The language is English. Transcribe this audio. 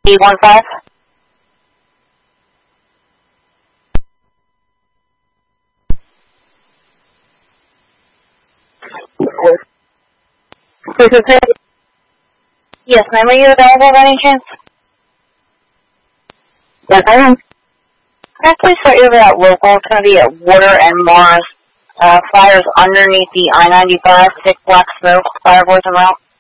815. This is it. Yes, ma'am. Are you available by any chance? Yes, I am. Can I please start you over that local? It's going to be at Water and Mars. Fires underneath the I-95, thick black smoke, fire boys en route.